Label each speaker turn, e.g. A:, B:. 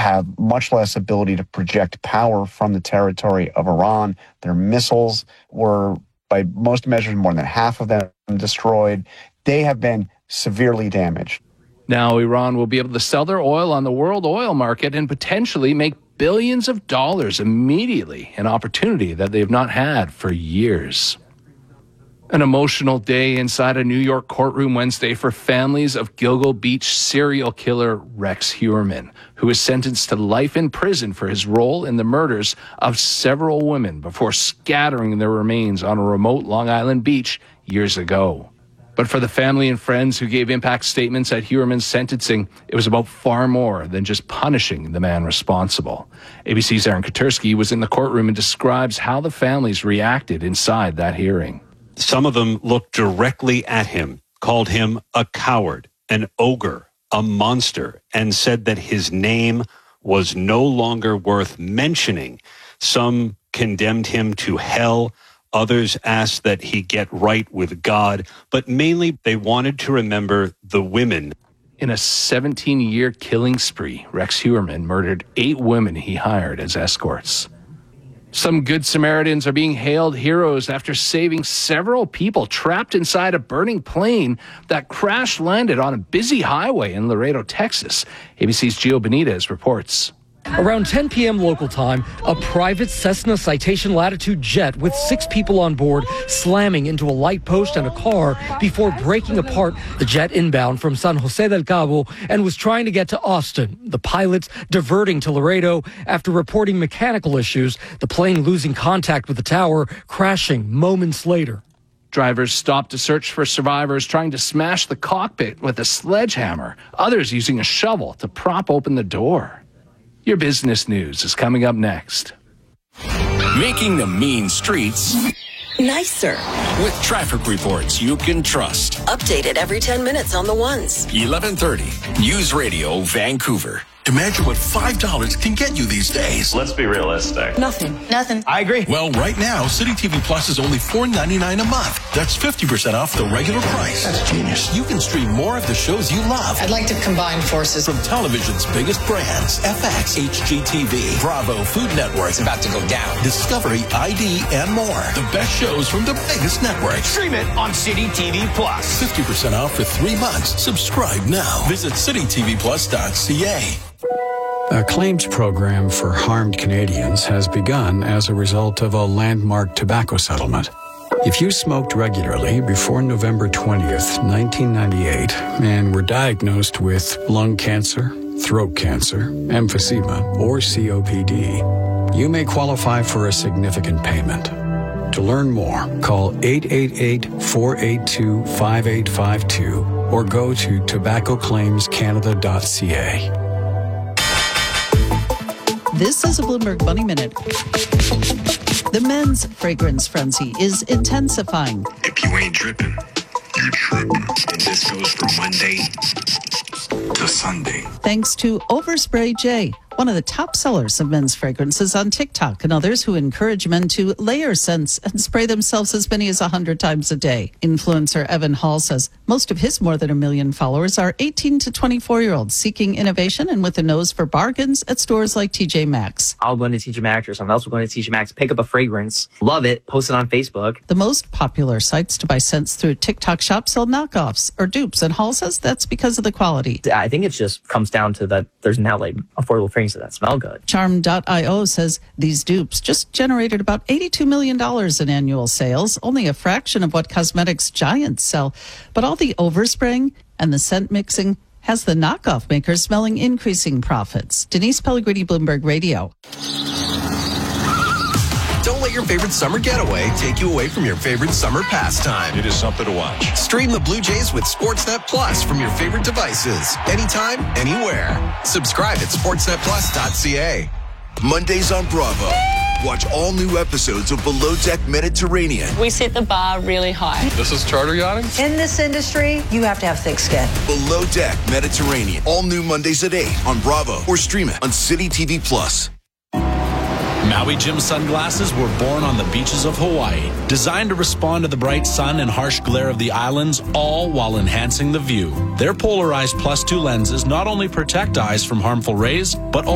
A: have much less ability to project power from the territory of Iran. Their missiles were, by most measures, more than half of them destroyed. They have been severely damaged.
B: Now Iran will be able to sell their oil on the world oil market and potentially make billions of dollars immediately, an opportunity that they have not had for years. An emotional day inside a New York courtroom Wednesday for families of Gilgo Beach serial killer Rex Heuermann, who was sentenced to life in prison for his role in the murders of several women before scattering their remains on a remote Long Island beach years ago. But for the family and friends who gave impact statements at Heuermann's sentencing, it was about far more than just punishing the man responsible. ABC's Aaron Katersky was in the courtroom and describes how the families reacted inside that hearing.
C: Some of them looked directly at him, called him a coward, an ogre, a monster, and said that his name was no longer worth mentioning. Some condemned him to hell. Others asked that he get right with God, but mainly they wanted to remember the women.
B: In a 17-year killing spree, Rex Heuermann murdered 8 women he hired as escorts. Some Good Samaritans are being hailed heroes after saving several people trapped inside a burning plane that crash-landed on a busy highway in Laredo, Texas. ABC's Gio Benitez reports.
D: Around 10 p.m. local time, a private Cessna Citation Latitude jet with 6 people on board slamming into a light post and a car before breaking apart. The jet inbound from San Jose del Cabo and was trying to get to Austin. The pilots diverting to Laredo after reporting mechanical issues, the plane losing contact with the tower, crashing moments later.
B: Drivers stopped to search for survivors, trying to smash the cockpit with a sledgehammer, others using a shovel to prop open the door. Your business news is coming up next.
E: Making the mean streets
F: nicer
E: with traffic reports you can trust.
F: Updated every 10 minutes on the ones.
E: 1130 News Radio Vancouver.
G: Imagine what $5 can get you these days.
H: Let's be realistic.
F: Nothing.
G: I agree. Well, right now, City TV Plus is only $4.99 a month. That's 50% off the regular price. That's genius. You can stream more of the shows you love.
I: I'd like to combine forces.
G: From television's biggest brands, FX, HGTV, Bravo, Food Network.
I: It's about to go down.
G: Discovery, ID, and more. The best shows from the biggest networks.
I: Stream it on City TV Plus.
G: 50% off for 3 months. Subscribe now. Visit citytvplus.ca.
J: A claims program for harmed Canadians has begun as a result of a landmark tobacco settlement. If you smoked regularly before November 20th, 1998, and were diagnosed with lung cancer, throat cancer, emphysema, or COPD, you may qualify for a significant payment. To learn more, call 888-482-5852 or go to tobaccoclaimscanada.ca.
K: This is a Bloomberg Money Minute. The men's fragrance frenzy is intensifying.
L: If you ain't dripping, you tripping. And this goes from Monday to Sunday.
K: Thanks to Overspray J, one of the top sellers of men's fragrances on TikTok, and others who encourage men to layer scents and spray themselves as many as 100 times a day. Influencer Evan Hall says most of his more than 1 million followers are 18 to 24-year-olds seeking innovation and with a nose for bargains at stores like TJ Maxx.
M: I'll go into TJ Maxx or someone else will go into TJ Maxx, pick up a fragrance, love it, post it on Facebook.
K: The most popular sites to buy scents through TikTok Shop sell knockoffs or dupes, and Hall says that's because of the quality.
M: I think it just comes down to that there's now like affordable fragrances that smell good.
K: Charm.io says these dupes just generated about $82 million in annual sales, only a fraction of what cosmetics giants sell. But all the overspraying and the scent mixing has the knockoff makers smelling increasing profits. Denise Pellegrini, Bloomberg Radio.
N: Don't let your favorite summer getaway take you away from your favorite summer pastime.
O: It is something to watch.
N: Stream the Blue Jays with Sportsnet Plus from your favorite devices. Anytime, anywhere. Subscribe at sportsnetplus.ca.
P: Mondays on Bravo. Watch all new episodes of Below Deck Mediterranean.
Q: We set the bar really high.
O: This is charter yachting?
R: In this industry, you have to have thick skin.
P: Below Deck Mediterranean. All new Mondays at 8 on Bravo or stream it on City TV Plus.
S: Maui Jim sunglasses were born on the beaches of Hawaii, designed to respond to the bright sun and harsh glare of the islands, all while enhancing the view. Their polarized +2 lenses not only protect eyes from harmful rays, but